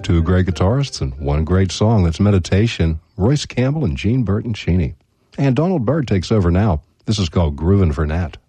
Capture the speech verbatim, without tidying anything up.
two great guitarists and one great song. That's Meditation, Royce Campbell and Gene Burton Cheney. And Donald Byrd takes over now. This is called Groovin' for Nat.